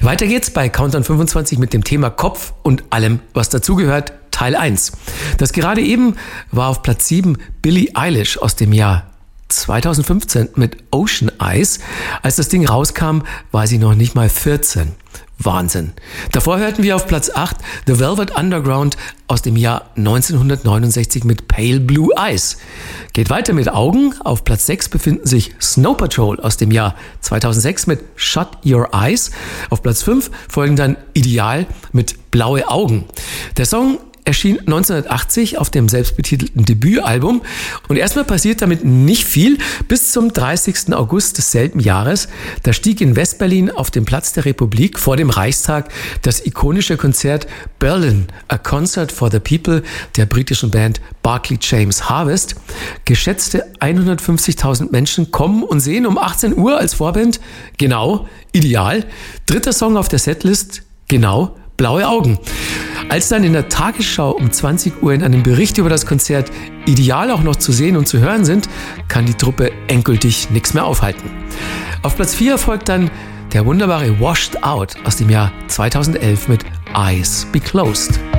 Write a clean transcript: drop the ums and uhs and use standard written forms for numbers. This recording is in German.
Weiter geht's bei Countdown 25 mit dem Thema Kopf und allem, was dazugehört, Teil 1. Das gerade eben war auf Platz 7 Billie Eilish aus dem Jahr 2015 mit Ocean Eyes. Als das Ding rauskam, war sie noch nicht mal 14. Wahnsinn. Davor hörten wir auf Platz 8 The Velvet Underground aus dem Jahr 1969 mit Pale Blue Eyes. Geht weiter mit Augen. Auf Platz 6 befinden sich Snow Patrol aus dem Jahr 2006 mit Shut Your Eyes. Auf Platz 5 folgen dann Ideal mit Blaue Augen. Der Song erschien 1980 auf dem selbstbetitelten Debütalbum und erstmal passiert damit nicht viel bis zum 30. August desselben Jahres. Da stieg in Westberlin auf dem Platz der Republik vor dem Reichstag das ikonische Konzert Berlin, A Concert for the People der britischen Band Barclay James Harvest. Geschätzte 150.000 Menschen kommen und sehen um 18 Uhr als Vorband genau Ideal. Dritter Song auf der Setlist, genau Blaue Augen. Als dann in der Tagesschau um 20 Uhr in einem Bericht über das Konzert Ideal auch noch zu sehen und zu hören sind, kann die Truppe endgültig nichts mehr aufhalten. Auf Platz 4 folgt dann der wunderbare Washed Out aus dem Jahr 2011 mit Eyes Be Closed.